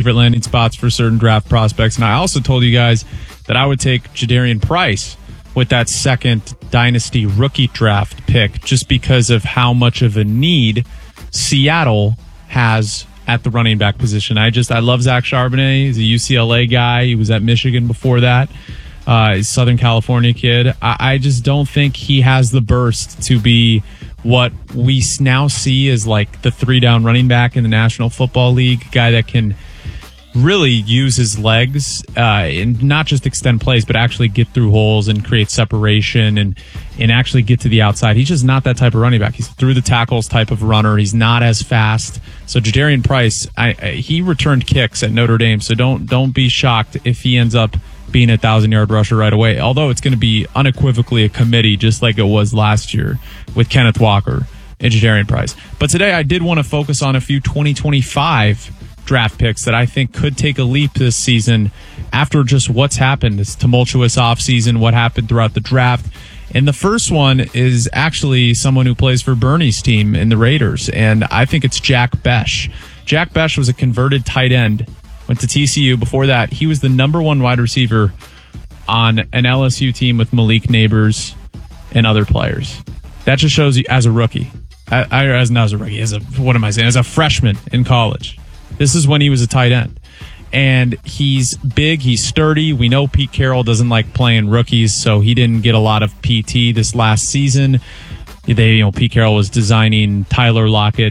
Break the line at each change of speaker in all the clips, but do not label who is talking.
favorite landing spots for certain draft prospects. And I also told you guys that I would take Jadarian Price with that second dynasty rookie draft pick just because of how much of a need Seattle has at the running back position. I love Zach Charbonnet. He's a UCLA guy. He was at Michigan before that. He's a Southern California kid. I just don't think he has the burst to be what we now see as like the 3-down running back in the National Football League, guy that can really use his legs and not just extend plays, but actually get through holes and create separation and actually get to the outside. He's just not that type of running back. He's through the tackles type of runner. He's not as fast. So Jadarian Price, he returned kicks at Notre Dame, so don't be shocked if he ends up being a 1,000-yard rusher right away, although it's going to be unequivocally a committee just like it was last year with Kenneth Walker and Jadarian Price. But today I did want to focus on a few 2025 draft picks that I think could take a leap this season after just what's happened, this tumultuous offseason, what happened throughout the draft. And the first one is actually someone who plays for Bernie's team in the Raiders, and I think it's Jack Bech. Jack Bech was a converted tight end, went to TCU. Before that, he was the number one wide receiver on an LSU team with Malik Neighbors and other players. That just shows you as a rookie. As a freshman in college. This is when he was a tight end. And he's big, he's sturdy. We know Pete Carroll doesn't like playing rookies, so he didn't get a lot of PT this last season. Pete Carroll was designing Tyler Lockett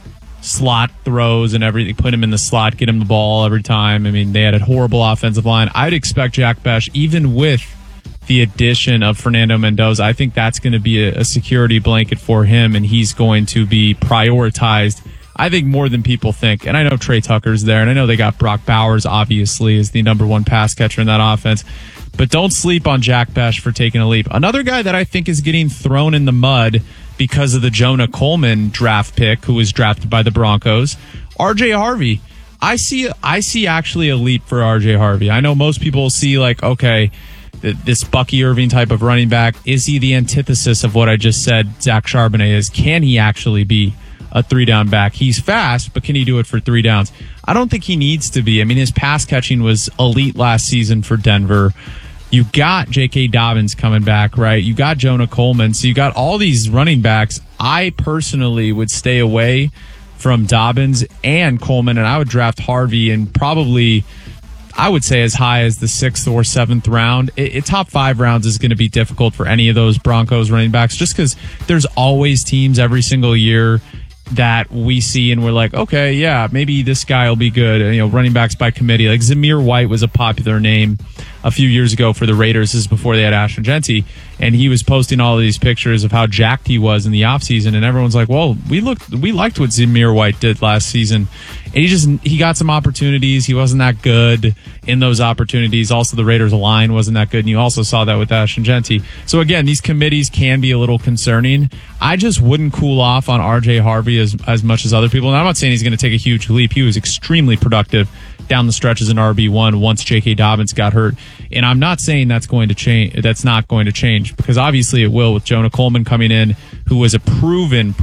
slot throws and everything, put him in the slot, get him the ball every time. I mean, they had a horrible offensive line. I'd expect Jack Bech, even with the addition of Fernando Mendoza, I think that's going to be a security blanket for him, and he's going to be prioritized, I think, more than people think. And I know Trey Tucker's there, and I know they got Brock Bowers, obviously, as the number one pass catcher in that offense. But don't sleep on Jack Bech for taking a leap. Another guy that I think is getting thrown in the mud because of the Jonah Coleman draft pick, who was drafted by the Broncos, RJ Harvey. I see actually a leap for RJ Harvey. I know most people see like, okay, this Bucky Irving type of running back, is he the antithesis of what I just said Zach Charbonnet is? Can he actually be a 3-down back? He's fast, but can he do it for 3 downs? I don't think he needs to be. I mean, his pass catching was elite last season for Denver. You got J.K. Dobbins coming back, right? You got Jonah Coleman. So you got all these running backs. I personally would stay away from Dobbins and Coleman, and I would draft Harvey and probably, I would say, as high as the 6th or 7th round. Top 5 rounds is going to be difficult for any of those Broncos running backs just because there's always teams every single year that we see and we're like, okay, yeah, maybe this guy will be good. Running backs by committee. Like Zamir White was a popular name a few years ago for the Raiders. This is before they had Ashton Jeanty, and he was posting all of these pictures of how jacked he was in the offseason, and everyone's like, well, we liked what Zamir White did last season. And he got some opportunities. He wasn't that good in those opportunities. Also, the Raiders' line wasn't that good, and you also saw that with Ashton Jeanty. So again, these committees can be a little concerning. I just wouldn't cool off on RJ Harvey as much as other people. And I'm not saying he's going to take a huge leap. He was extremely productive down the stretch as an RB1 once J.K. Dobbins got hurt. And I'm not saying that's going to change. That's not going to change, because obviously it will with Jonah Coleman coming in, who was a proven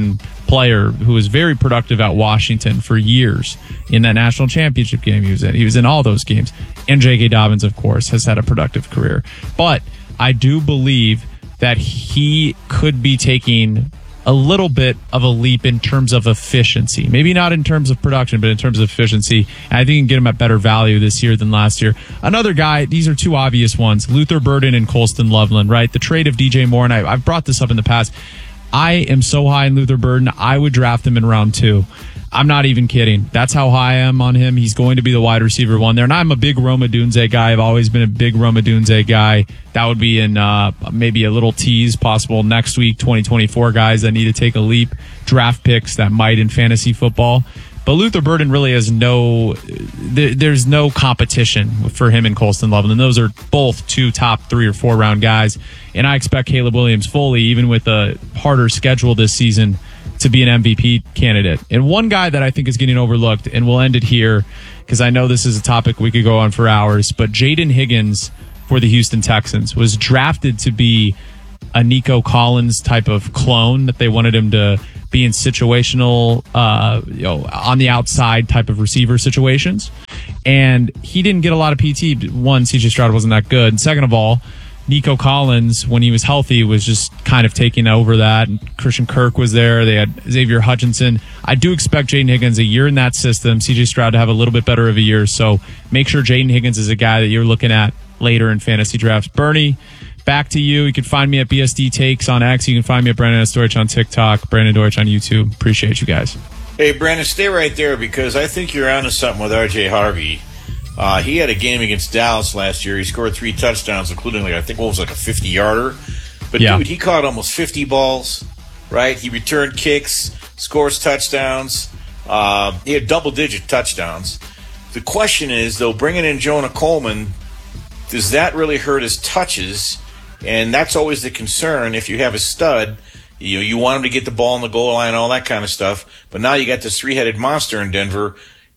player who was very productive at Washington for years in that national championship game he was in. He was in all those games. And J.K. Dobbins, of course, has had a productive career. But I do believe that he could be taking a little bit of a leap in terms of efficiency. Maybe not in terms of production, but in terms of efficiency. And I think you can get him at better value this year than last year. Another guy, these are two obvious ones, Luther Burden and Colston Loveland, right? The trade of DJ Moore, and I've brought this up in the past. I am so high in Luther Burden, I would draft him in round 2. I'm not even kidding. That's how high I am on him. He's going to be the wide receiver 1 there. And I'm a big Rome Odunze guy. I've always been a big Rome Odunze guy. That would be in maybe a little tease possible next week, 2024 guys that need to take a leap, draft picks that might in fantasy football. But Luther Burden really has there's no competition for him and Colston Loveland. Those are both 2 top 3 or 4 round guys. And I expect Caleb Williams Foley, even with a harder schedule this season, to be an MVP candidate. And one guy that I think is getting overlooked, and we'll end it here because I know this is a topic we could go on for hours, but Jaden Higgins for the Houston Texans was drafted to be a Nico Collins type of clone, that they wanted him to be in situational, on the outside type of receiver situations. And he didn't get a lot of PT. One, CJ Stroud wasn't that good. And second of all, Nico Collins, when he was healthy, was just kind of taking over that. And Christian Kirk was there. They had Xavier Hutchinson. I do expect Jaden Higgins a year in that system. CJ Stroud to have a little bit better of a year. So make sure Jaden Higgins is a guy that you're looking at later in fantasy drafts. Bernie, back to you. You can find me at BSD Takes on X. You can find me at Brandon S. Deutsch on TikTok, Brandon Deutsch on YouTube. Appreciate you guys.
Hey, Brandon, stay right there because I think you're onto something with R.J. Harvey. He had a game against Dallas last year. He scored 3 touchdowns, including, I think, what was a 50-yarder. But, dude, he caught almost 50 balls, right? He returned kicks, scores touchdowns. He had double-digit touchdowns. The question is, though, bringing in Jonah Coleman, does that really hurt his touches? And that's always the concern. If you have a stud, you want him to get the ball in the goal line, all that kind of stuff. But now you got this 3-headed monster in Denver.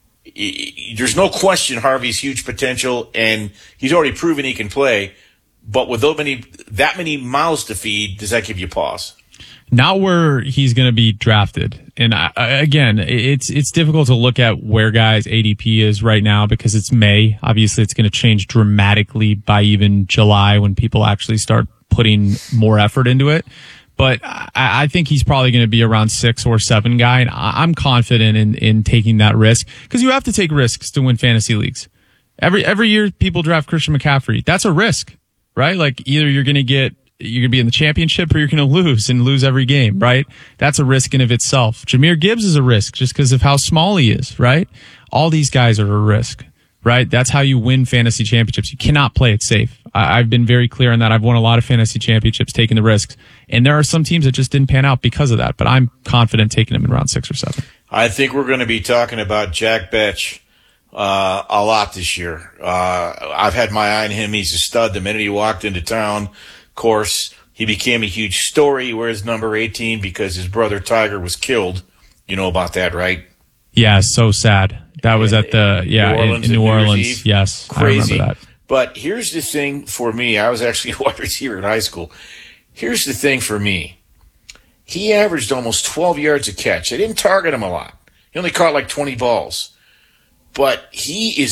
There's no question Harvey's huge potential, and he's already proven he can play. But with that many mouths to feed, does that give you pause?
Not where he's going to be drafted. And again, it's difficult to look at where guys' ADP is right now because it's May. Obviously, it's going to change dramatically by even July when people actually start putting more effort into it. But I think he's probably going to be around 6 or 7 guy, and I'm confident in taking that risk because you have to take risks to win fantasy leagues. Every year, people draft Christian McCaffrey. That's a risk, right? Like either you're going to be in the championship or you're going to lose every game, right? That's a risk in of itself. Jahmyr Gibbs is a risk just because of how small he is, right? All these guys are a risk, right? That's how you win fantasy championships. You cannot play it safe. I've been very clear on that. I've won a lot of fantasy championships taking the risks. And there are some teams that just didn't pan out because of that. But I'm confident taking them in round 6 or 7.
I think we're going to be talking about Jack Betch a lot this year. I've had my eye on him. He's a stud. The minute he walked into town, of course, he became a huge story. He wears number 18 because his brother Tiger was killed. You know about that, right?
Yeah, so sad. That was at the in New Orleans. Yes,
crazy.
I remember that.
But here's the thing for me. I was actually a wide receiver in high school. Here's the thing for me. He averaged almost 12 yards a catch. I didn't target him a lot. He only caught like 20 balls. But he's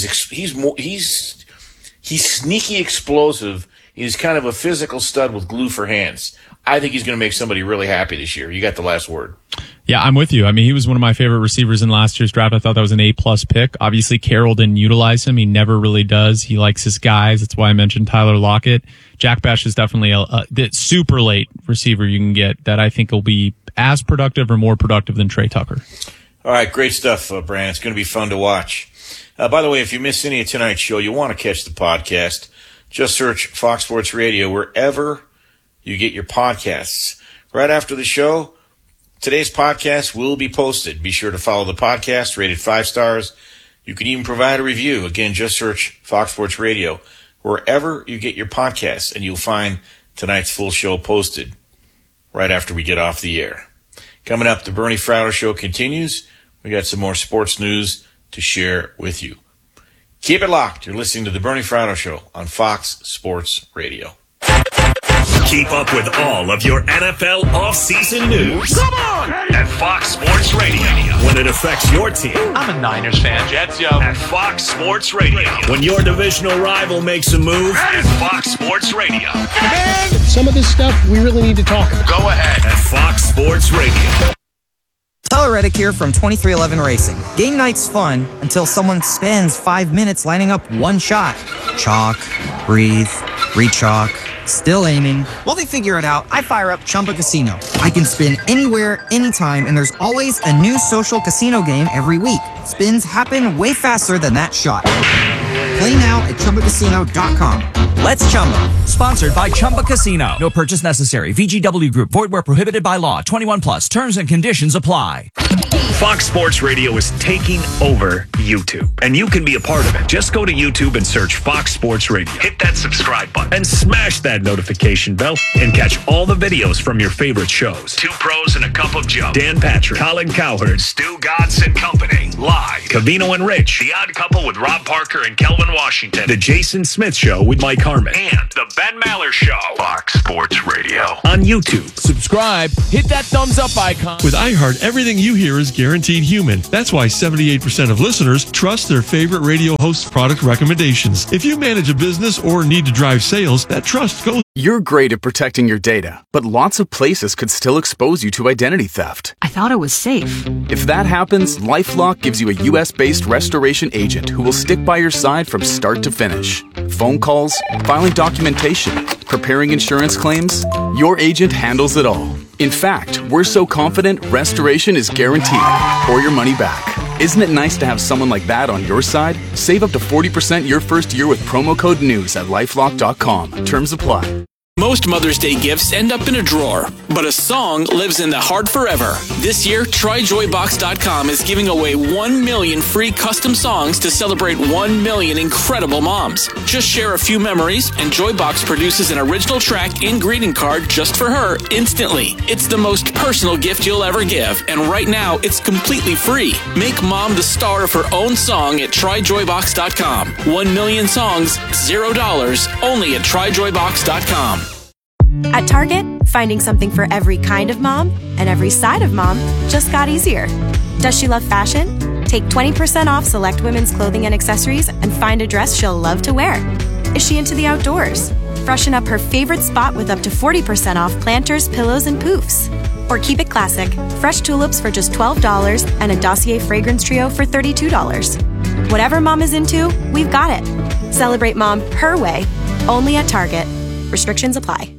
sneaky explosive. He's kind of a physical stud with glue for hands. I think he's going to make somebody really happy this year. You got the last word.
Yeah, I'm with you. I mean, he was one of my favorite receivers in last year's draft. I thought that was an A-plus pick. Obviously, Carroll didn't utilize him. He never really does. He likes his guys. That's why I mentioned Tyler Lockett. Jack Betch is definitely a super late receiver you can get that I think will be as productive or more productive than Trey Tucker.
All right, great stuff, Brandon. It's going to be fun to watch. By the way, if you missed any of tonight's show, you want to catch the podcast, just search Fox Sports Radio wherever you get your podcasts. Right after the show, today's podcast will be posted. Be sure to follow the podcast, rated 5 stars. You can even provide a review. Again, just search Fox Sports Radio wherever you get your podcasts, and you'll find tonight's full show posted right after we get off the air. Coming up, the Bernie Fratto Show continues. We got some more sports news to share with you. Keep it locked. You're listening to the Bernie Fratto Show on Fox Sports Radio.
Keep up with all of your NFL offseason news. Come on! At Fox Sports Radio. When it affects your team.
I'm a Niners fan. Jets, yo.
At Fox Sports Radio. When your divisional rival makes a move. At Fox Sports Radio.
And some of this stuff we really need to talk about.
Go ahead. At Fox Sports Radio.
Tyler Reddick here from 2311 Racing. Game night's fun until someone spends 5 minutes lining up one shot. Chalk, breathe, re-chalk, still aiming. While they figure it out, I fire up Chumba Casino. I can spin anywhere, anytime, and there's always a new social casino game every week. Spins happen way faster than that shot. Play now at ChumbaCasino.com.
Let's Chumba. Sponsored by Chumba Casino. No purchase necessary. VGW Group. Void where prohibited by law. 21 plus. Terms and conditions apply.
Fox Sports Radio is taking over YouTube, and you can be a part of it. Just go to YouTube and search Fox Sports Radio. Hit that subscribe button and smash that notification bell and catch all the videos from your favorite shows. Two Pros and a Cup of Joe. Dan Patrick, Colin Cowherd, Stu Godson and Company. Live. Cavino and Rich. The Odd Couple with Rob Parker and Kelvin Washington. The Jason Smith Show with Mike Harmon. And The Ben Maller Show. Fox Sports Radio. On YouTube.
Subscribe. Hit that thumbs up icon.
With iHeart, everything you hear is guaranteed human. That's why 78% of listeners listeners trust their favorite radio host's product recommendations. If you manage a business or need to drive sales, that trust goes.
You're great at protecting your data, but lots of places could still expose you to identity theft.
I thought it was safe.
If that happens, LifeLock gives you a U.S.-based restoration agent who will stick by your side from start to finish. Phone calls, filing documentation, preparing insurance claims, your agent handles it all. In fact, we're so confident restoration is guaranteed or your money back. Isn't it nice to have someone like that on your side? Save up to 40% your first year with promo code NEWS at LifeLock.com. Terms apply.
Most Mother's Day gifts end up in a drawer, but a song lives in the heart forever. This year, TryJoyBox.com is giving away 1 million free custom songs to celebrate 1 million incredible moms. Just share a few memories, and Joybox produces an original track and greeting card just for her instantly. It's the most personal gift you'll ever give, and right now, it's completely free. Make mom the star of her own song at TryJoyBox.com. 1 million songs, $0, only at TryJoyBox.com.
At Target, finding something for every kind of mom and every side of mom just got easier. Does she love fashion? Take 20% off select women's clothing and accessories and find a dress she'll love to wear. Is she into the outdoors? Freshen up her favorite spot with up to 40% off planters, pillows, and poofs. Or keep it classic, fresh tulips for just $12 and a Dossier fragrance trio for $32. Whatever mom is into, we've got it. Celebrate mom her way, only at Target. Restrictions apply.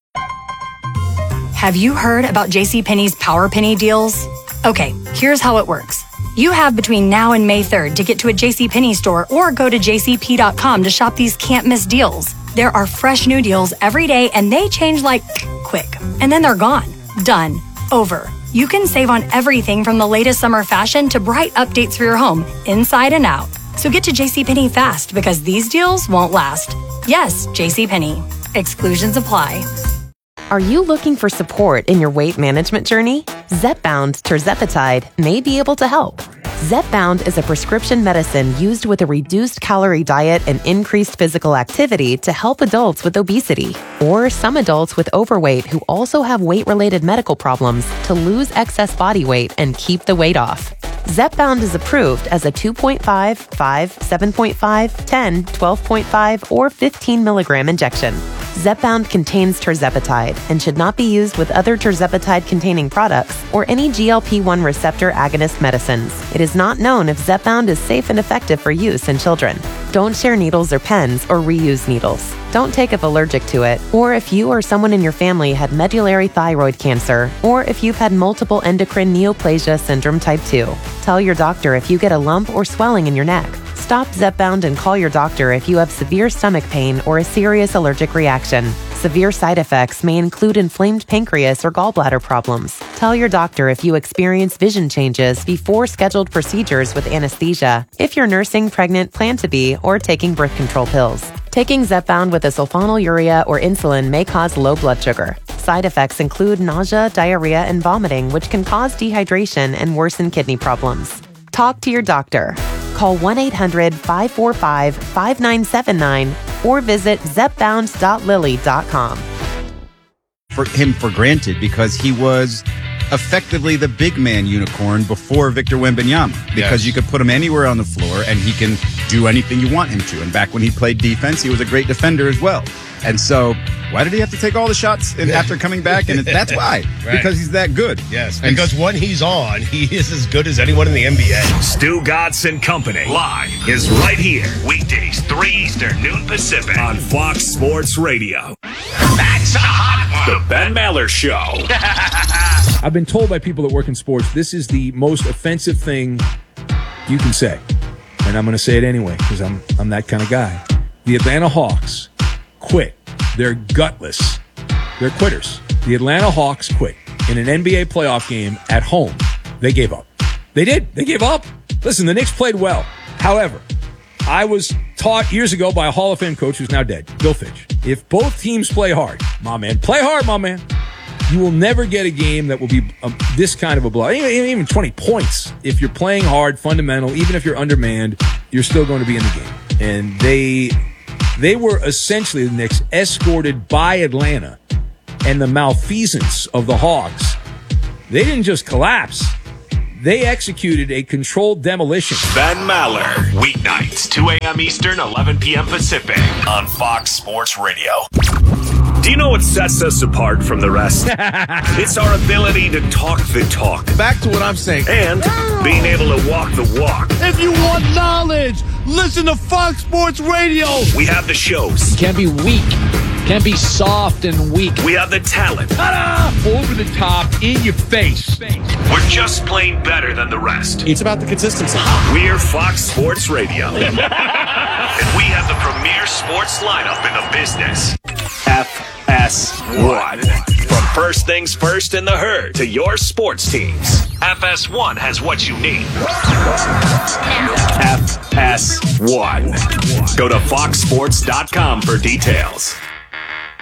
Have you heard about JCPenney's Power Penny deals? Okay, here's how it works. You have between now and May 3rd to get to a JCPenney store or go to jcp.com to shop these can't-miss deals. There are fresh new deals every day, and they change like quick. And then they're gone. Done. Over. You can save on everything from the latest summer fashion to bright updates for your home, inside and out. So get to JCPenney fast, because these deals won't last. Yes, JCPenney. Exclusions apply.
Are you looking for support in your weight management journey? Zepbound tirzepatide may be able to help. Zepbound is a prescription medicine used with a reduced calorie diet and increased physical activity to help adults with obesity, or some adults with overweight who also have weight-related medical problems to lose excess body weight and keep the weight off. Zepbound is approved as a 2.5, 5, 7.5, 10, 12.5, or 15 milligram injection. Zepbound contains tirzepatide and should not be used with other tirzepatide-containing products or any GLP-1 receptor agonist medicines. It is not known if Zepbound is safe and effective for use in children. Don't share needles or pens or reuse needles. Don't take if allergic to it, or if you or someone in your family had medullary thyroid cancer, or if you've had multiple endocrine neoplasia syndrome type 2. Tell your doctor if you get a lump or swelling in your neck. Stop Zepbound and call your doctor if you have severe stomach pain or a serious allergic reaction. Severe side effects may include inflamed pancreas or gallbladder problems. Tell your doctor if you experience vision changes before scheduled procedures with anesthesia, if you're nursing, pregnant, plan to be, or taking birth control pills. Taking Zepbound with a sulfonylurea or insulin may cause low blood sugar. Side effects include nausea, diarrhea, and vomiting, which can cause dehydration and worsen kidney problems. Talk to your doctor. Call 1-800-545-5979 or visit zepbound.lily.com.
For him for granted because he was effectively the big man unicorn before Victor Wembanyama, because you could put him anywhere on the floor and he can do anything you want him to. And back when he played defense, he was a great defender as well. And so why did he have to take all the shots after coming back? And that's why, because he's that good.
Yes, because when he's on, he is as good as anyone in the NBA.
Stu Gatz and Company live is right here. Weekdays, 3 Eastern, noon Pacific on Fox Sports Radio. That's a hot one. The Ben Maller Show.
I've been told by people that work in sports, this is the most offensive thing you can say. And I'm going to say it anyway, because I'm that kind of guy. The Atlanta Hawks quit. They're gutless. They're quitters. The Atlanta Hawks quit in an NBA playoff game at home. They gave up. They did. They gave up. Listen, the Knicks played well. However, I was taught years ago by a Hall of Fame coach who's now dead, Bill Fitch. If both teams play hard, my man, play hard, my man, you will never get a game that will be this kind of a blowout. Even 20 points. If you're playing hard, fundamental, even if you're undermanned, you're still going to be in the game. And they were essentially, the Knicks, escorted by Atlanta, and the malfeasance of the Hawks. They didn't just collapse. They executed a controlled demolition.
Ben Maller, weeknights, 2 a.m. Eastern, 11 p.m. Pacific, on Fox Sports Radio. Do you know what sets us apart from the rest? It's our ability to talk the talk.
Back to what I'm saying.
And being able to walk the walk.
If you want knowledge, listen to Fox Sports Radio.
We have the shows.
Can't be weak. Can't be soft and weak.
We have the talent.
Ta-da! Over the top, in your face.
We're just plain better than the rest.
It's about the consistency.
We're Fox Sports Radio. And we have the premier sports lineup in the business. FS1. From first things first in the herd to your sports teams, FS1 has what you need. FS1. Go to foxsports.com for details.